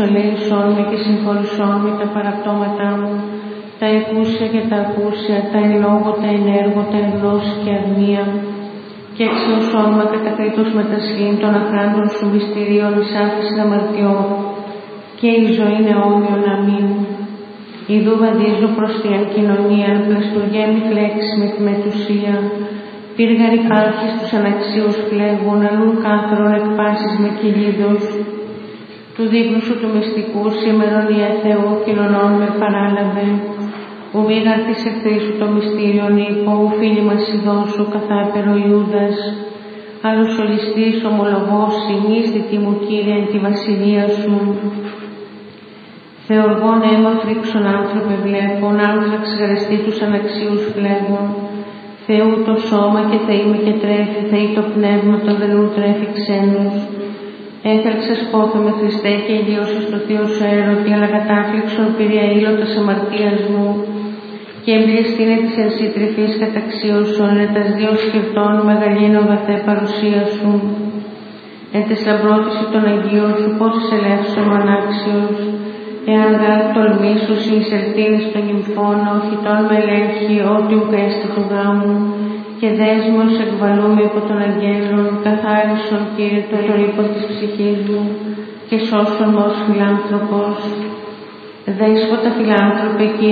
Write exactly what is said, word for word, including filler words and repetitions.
ελέησόν με και συγχωρησόν με τα παραπτώματά μου, τα εκούσια και τα ακούσια, τα εν λόγω, τα εν έργο, τα εν γνώση και αγνία, και εξαιωσόν με κατακρίτως με τα σχήν των αχράντων σου μυστηρίων εις άφησιν αμαρτιών, και η ζωή είναι όμοιον αμήν. Ιδού βαδίζω προς την κοινωνία, πλαστουργέμι φλέξη με τη μετουσία, πύργαροι πάρχης τους αναξίους φλέγουν, αλλούν κάθρον εκπάσεις με κυλίδος, του δείπνου σου του μυστικού, σήμερον η Θεού κοινωνών με παράλαβε, ου μήγαρ της εχθρής σου το μυστήριον είπω, ου φίλοι μας ειδώσου καθάπερο Ιούδας, άλλος ολιστής ομολογός, συνίστητη μου Κύριε εν τη βασιλεία σου. Θεοργών αίμα φρίξον άνθρωπε βλέπων, άλλους εξγαρεστεί τους αναξίους φλέγων, Θεού το σώμα και Θεή με και τρέφει, Θεή το πνεύμα το δενού τρέφει ξένους. Έθελξες πόθο με Χριστέ και ηλίωσες το Θείο σου έρωτη, αλλά κατάφλιξον πήρια ήλωτας αμαρτίας μου, και εμπληστήνε της εν σύ τρυφής καταξίωσον, εν τας δύο σκεφτών μεγαλύνω αγαθέ παρουσία σου. Εν τες λαμπρότηση των Αγίων σου, πόσες ελεύσεων ανάξιος, εάν γάρ τολμήσου συνεισελτήνης των νυμφών, όχι τόν με ελέγχει, ό,τι ουκ έστι του γάμου, και δέσμος εκβαλούμε υπό των αγγέλων, καθάρισον Κύριε το ερήπον της ψυχής μου, και σώσον ως φιλάνθρωπος. Δέσποτα φιλάνθρωπε, Κύριε,